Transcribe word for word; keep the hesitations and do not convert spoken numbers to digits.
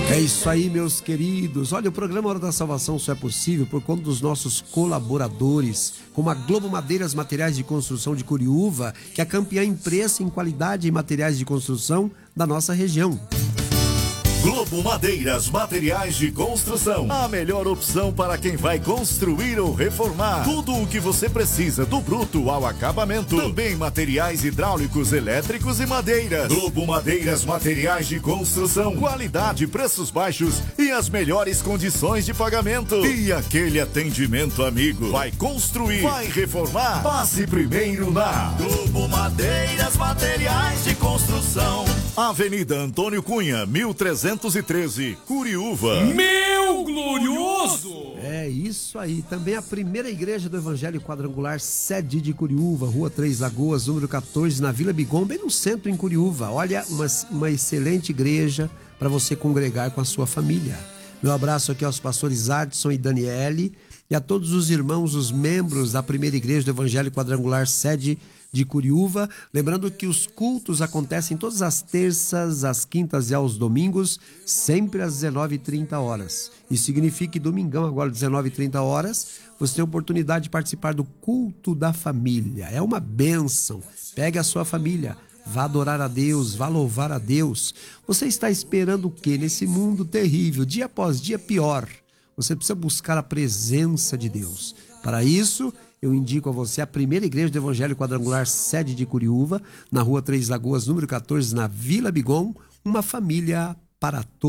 É isso aí, meus queridos. Olha, o programa Hora da Salvação só é possível por conta dos nossos colaboradores, como a Globo Madeiras Materiais de Construção de Curiúva, que é campeã em preço, em qualidade e materiais de construção da nossa região. Globo Madeiras Materiais de Construção, a melhor opção para quem vai construir ou reformar. Tudo o que você precisa, do bruto ao acabamento. Também materiais hidráulicos, elétricos e madeiras. Globo Madeiras Materiais de Construção, qualidade, preços baixos e as melhores condições de pagamento. E aquele atendimento amigo. Vai construir, vai reformar? Passe primeiro na Globo Madeiras Materiais de Construção. Avenida Antônio Cunha, mil trezentos e treze, Curiúva. Meu glorioso! É isso aí. Também a primeira igreja do Evangelho Quadrangular, sede de Curiúva, Rua Três Lagoas, número quatorze, na Vila Bigom, bem no centro, em Curiúva. Olha, uma, uma excelente igreja para você congregar com a sua família. Meu abraço aqui aos pastores Adson e Daniele e a todos os irmãos, os membros da primeira igreja do Evangelho Quadrangular, sede de Curiúva. Lembrando que os cultos acontecem todas as terças, às quintas e aos domingos, sempre às dezenove e trinta horas. Isso significa que domingão, agora dezenove e trinta horas, você tem a oportunidade de participar do culto da família. É uma bênção. Pegue a sua família, vá adorar a Deus, vá louvar a Deus. Você está esperando o quê? Nesse mundo terrível, dia após dia pior. Você precisa buscar a presença de Deus. Para isso, eu indico a você a primeira igreja do Evangelho Quadrangular, sede de Curiúva, na Rua Três Lagoas, número quatorze, na Vila Bigom, uma família para todos.